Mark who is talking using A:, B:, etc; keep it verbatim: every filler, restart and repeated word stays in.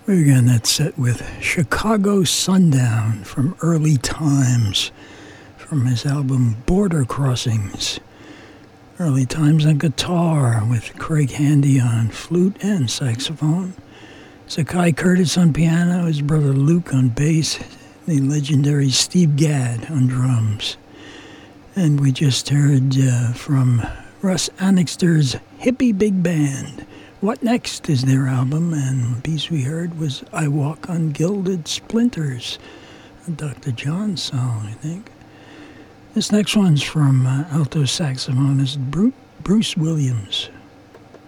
A: We began that set with Chicago Sundown from Early Times, from his album Border Crossings. Early Times on guitar with Craig Handy on flute and saxophone. Zakai Curtis on piano, his brother Luke on bass, the legendary Steve Gadd on drums. And we just heard uh, from Russ Annixter's Hippie Big Band. What Next is their album, and the piece we heard was I Walk on Gilded Splinters, a Doctor John song, I think. This next one's from uh, alto saxophonist Bruce Williams.